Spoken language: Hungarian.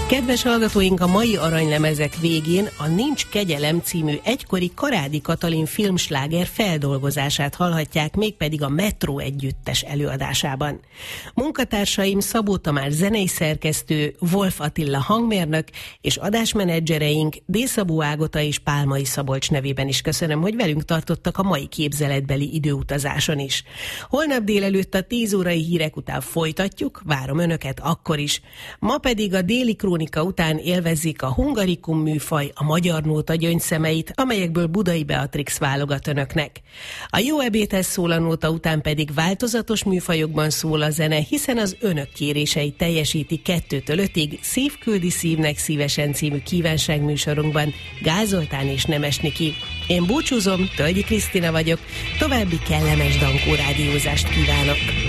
Kedves hallgatóink, a mai aranylemezek végén a Nincs kegyelem című egykori Karádi Katalin filmsláger feldolgozását hallhatják, mégpedig a Metró együttes előadásában. Munkatársaim Szabó Tamás zenei szerkesztő, Wolf Attila hangmérnök és adásmenedzsereink D. Szabó Ágota és Pálmai Szabolcs nevében is köszönöm, hogy velünk tartottak a mai képzeletbeli időutazáson is. Holnap délelőtt a 10 órai hírek után folytatjuk, várom önöket akkor is. Ma pedig a déli krónika után élvezik a hungarikum műfaj, a magyar nóta gyöngyszemeit, amelyekből Budai Beatrix válogat önöknek. A jó ebédhez szól a nóta után pedig változatos műfajokban szól a zene, hiszen az önök kéréseit teljesíti 2-től 5-ig Szív küldi szívnek szívesen című kívánságműsorunkban Gál Zoltán és Nemes Niki. Én búcsúzom, Tölgyi Krisztina vagyok, további kellemes Dankó rádiózást kívánok.